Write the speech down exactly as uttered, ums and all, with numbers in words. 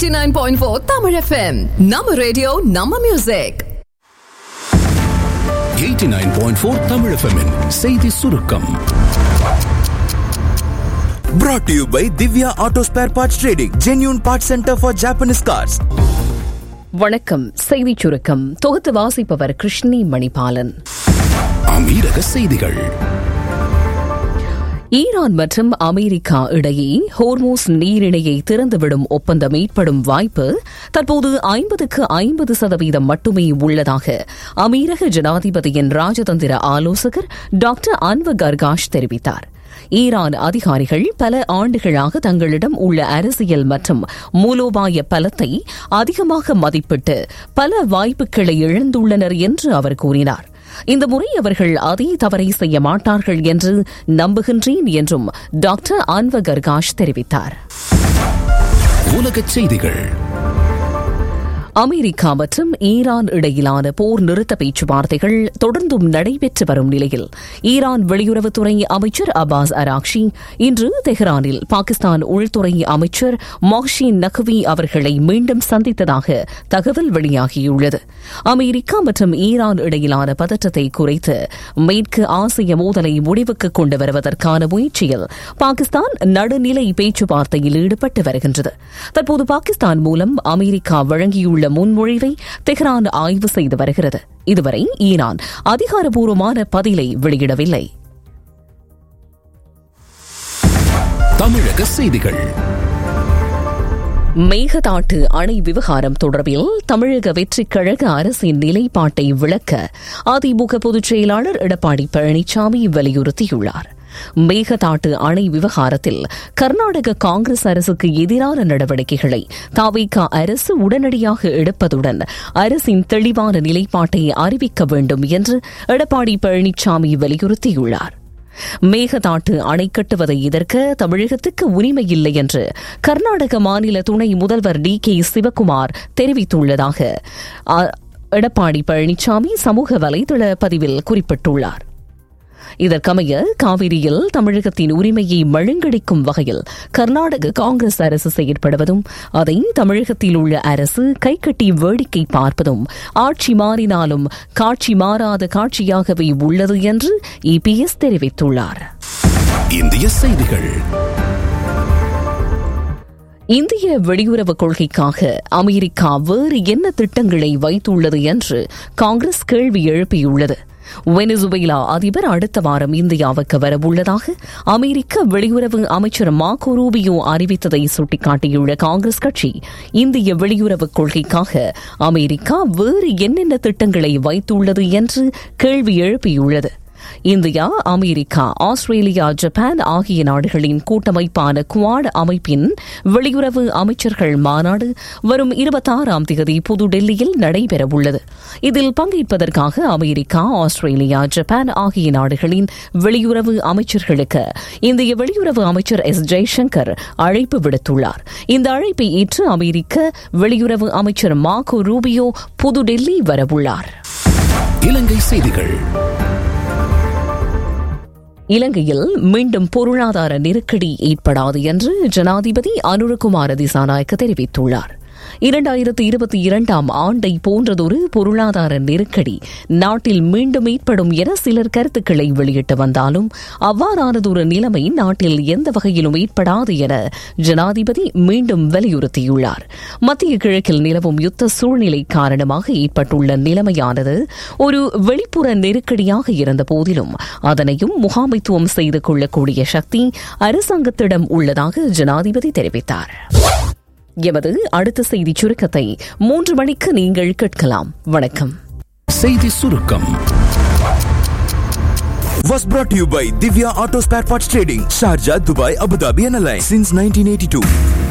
eighty-nine point four Tamil F M. நம்ம radio நம்ம music. eighty-nine point four Tamil F M -இன் செய்தி சுருக்கம். Brought to you by Divya Auto Spare Parts Trading, genuine parts center for Japanese cars. வணக்கம். செய்தி சுருக்கம் தொகுத்து வாசிப்பவர் கிருஷ்ணி மணிபாலன். அமீரக செய்திகள். ஈரான் மற்றும் அமெரிக்கா இடையே ஹோர்மோஸ் நீரிணையை திறந்துவிடும் ஒப்பந்தம் ஏற்படும் வாய்ப்பு தற்போது ஐம்பதுக்கு ஐம்பது சதவீதம் மட்டுமே உள்ளதாக அமீரக ஜனாதிபதியின் ராஜதந்திர ஆலோசகர் டாக்டர் அன்வர் கர்காஷ் தெரிவித்தார். ஈரான் அதிகாரிகள் பல ஆண்டுகளாக தங்களிடம் உள்ள அரசியல் மற்றும் மூலோபாய பலத்தை அதிகமாக மதிப்பிட்டு பல வாய்ப்புகளை இழந்துள்ளனர் என்று அவர் கூறினார். இந்த முறை அவர்கள் அதே தவறை செய்ய மாட்டார்கள் என்று நம்புகின்றேன் என்றும் டாக்டர் அன்வர் கர்காஷ் தெரிவித்தார். உலகச் செய்திகள். அமெரிக்கா மற்றும் ஈரான் இடையிலான போர் நிறுத்த பேச்சுவார்த்தைகள் தொடர்ந்தும் நடைபெற்று வரும் நிலையில் ஈரான் வெளியுறவுத்துறை அமைச்சர் அப்பாஸ் அராக்ஷி இன்று தெஹ்ரானில் பாகிஸ்தான் உள்துறை அமைச்சர் மொஹ்சின் நக்வி அவர்களை மீண்டும் சந்தித்ததாக தகவல் வெளியாகியுள்ளது. அமெரிக்கா மற்றும் ஈரான் இடையிலான பதற்றத்தை குறைத்து மேற்கு ஆசிய மோதலை முடிவுக்கு கொண்டு வருவதற்கான முயற்சியில் பாகிஸ்தான் நடுநிலை பேச்சுவார்த்தையில் ஈடுபட்டு வருகின்றது. தற்போது பாகிஸ்தான் மூலம் அமெரிக்கா வழங்கியுள்ள முன்மொழிவை தெஹ்ரான் ஆய்வு செய்து வருகிறது. இதுவரை ஈரான் அதிகாரப்பூர்வமான பதிலை வெளியிடவில்லை. தமிழக செய்திகள். மேகதாட்டு அணை விவகாரம் தொடர்பில் தமிழக வெற்றிக் கழக அரசின் நிலைப்பாட்டை விளக்க அதிமுக பொதுச் செயலாளர் எடப்பாடி பழனிசாமி வலியுறுத்தியுள்ளார். மேகதாட்டு அணை விவகாரத்தில் கர்நாடக காங்கிரஸ் அரசுக்கு எதிரான நடவடிக்கைகளை தவிக அரசு உடனடியாக எடுப்பதுடன் அரசின் தெளிவான நிலைப்பாட்டை அறிவிக்க வேண்டும் என்று எடப்பாடி பழனிசாமி வலியுறுத்தியுள்ளார். மேகதாட்டு அணை கட்டுவதை எதிர்க்க தமிழகத்துக்கு உரிமை இல்லை என்று கர்நாடக மாநில துணை முதல்வர் டி கே சிவக்குமார் தெரிவித்துள்ளதாக எடப்பாடி பழனிசாமி சமூக வலைதள பதிவில் குறிப்பிட்டுள்ளார். இதற்கமைய காவிரியில் தமிழகத்தின் உரிமையை மழுங்கடிக்கும் வகையில் கர்நாடக காங்கிரஸ் அரசு செயற்படுவதும் அதை தமிழகத்தில் உள்ள அரசு கைகட்டி வேடிக்கை பார்ப்பதும் ஆட்சி மாறினாலும் காட்சி மாறாத காட்சியாகவே உள்ளது என்று இபிஎஸ் தெரிவித்துள்ளார். இந்திய செய்திகள். இந்திய வெளியுறவு கொள்கைக்காக அமெரிக்கா வேறு என்ன திட்டங்களை வைத்துள்ளது என்று காங்கிரஸ் கேள்வி எழுப்பியுள்ளது. வெனிசுவேலா அதிபர் அடுத்த வாரம் இந்தியாவுக்கு வரவுள்ளதாக அமெரிக்க வெளியுறவு அமைச்சர் மார்கோ ரூபியோ அறிவித்ததை சுட்டிக்காட்டியுள்ள காங்கிரஸ் கட்சி இந்திய வெளியுறவு கொள்கைக்காக அமெரிக்கா வேறு என்னென்ன திட்டங்களை வைத்துள்ளது என்று கேள்வி எழுப்பியுள்ளது. இந்தியா, அமெரிக்கா, ஆஸ்திரேலியா, ஜப்பான் ஆகிய நாடுகளின் கூட்டமைப்பான குவாட் அமைப்பின் வெளியுறவு அமைச்சர்கள் மாநாடு வரும் இருபத்தாறாம் தேதி புதுடெல்லியில் நடைபெறவுள்ளது. இதில் பங்கேற்பதற்காக அமெரிக்கா, ஆஸ்திரேலியா, ஜப்பான் ஆகிய நாடுகளின் வெளியுறவு அமைச்சர்களுக்கு இந்திய வெளியுறவு அமைச்சர் எஸ் ஜெய்சங்கர் அழைப்பு விடுத்துள்ளார். இந்த அழைப்பை ஏற்று அமெரிக்க வெளியுறவு அமைச்சர் மார்கோ ரூபியோ புதுடெல்லி வரவுள்ளார். இலங்கை செய்திகள். இலங்கையில் மீண்டும் பொருளாதார நெருக்கடி ஏற்படாது என்று ஜனாதிபதி அனுரகுமார திசாநாயக்க தெரிவித்துள்ளார். இரண்டாயிரத்து இருபத்தி இரண்டாம் ஆண்டை போன்றதொரு பொருளாதார நெருக்கடி நாட்டில் மீண்டும் ஏற்படும் என சிலர் கருத்துக்களை வெளியிட்டு வந்தாலும் அவ்வாறானதொரு நிலைமை நாட்டில் எந்த வகையிலும் ஏற்படாது என ஜனாதிபதி மீண்டும் வலியுறுத்தியுள்ளார். மத்திய கிழக்கில் நிலவும் யுத்த சூழ்நிலை காரணமாக ஏற்பட்டுள்ள நிலைமையானது ஒரு வெளிப்புற நெருக்கடியாக இருந்த போதிலும் அதனையும் முகாமைத்துவம் செய்து கொள்ளக்கூடிய சக்தி அரசாங்கத்திடம் உள்ளதாக ஜனாதிபதி தெரிவித்தார். எமது அடுத்த செய்தி சுருக்கத்தை மூன்று மணிக்கு நீங்கள் கேட்கலாம். வணக்கம். செய்தி சுருக்கம் Was brought to you by Divya Auto Spare Parts Trading, Sharjah, Dubai, Abu Dhabi and Alliance since nineteen eighty-two.